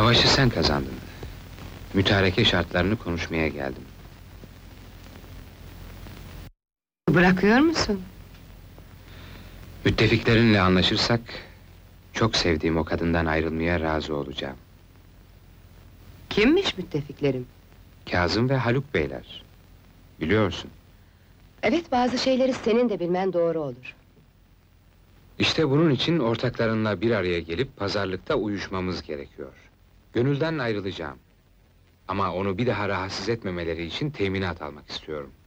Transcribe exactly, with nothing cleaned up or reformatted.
Savaşı sen kazandın. Mütareke şartlarını konuşmaya geldim. Bırakıyor musun? Müttefiklerinle anlaşırsak... çok sevdiğim o kadından ayrılmaya razı olacağım. Kimmiş müttefiklerim? Kazım ve Haluk beyler. Biliyorsun. Evet, bazı şeyleri senin de bilmen doğru olur. İşte bunun için ortaklarınla bir araya gelip pazarlıkta uyuşmamız gerekiyor. Gönülden ayrılacağım. Ama onu bir daha rahatsız etmemeleri için teminat almak istiyorum.